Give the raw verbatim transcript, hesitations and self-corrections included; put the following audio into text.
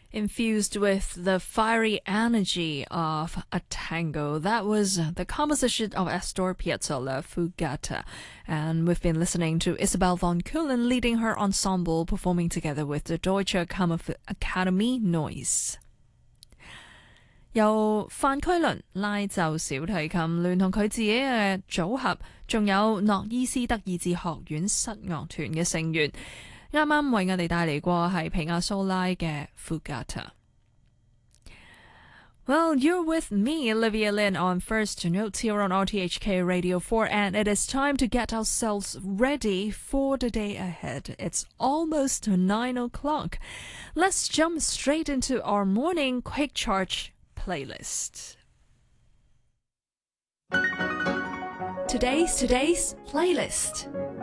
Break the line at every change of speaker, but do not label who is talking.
infused with the fiery energy of a tango. That was the composition of Astor Piazzolla, Fugata. And we've been listening to Isabel von Keulen leading her ensemble, performing together with the Deutsche Kammeracademie Noise. 由范區倫拉奏小提琴聯同佢自己嘅組合，仲有諾伊斯德意志學院室樂團嘅成員，啱啱為我哋帶嚟過係皮亞蘇拉嘅 Fugata。 Well, you're with me, Olivia Lin, on First Notes here on R T H K Radio four, and it is time to get ourselves ready for the day ahead. It's almost nine o'clock. Let's jump straight into our morning quick charge playlist. Today's today's playlist.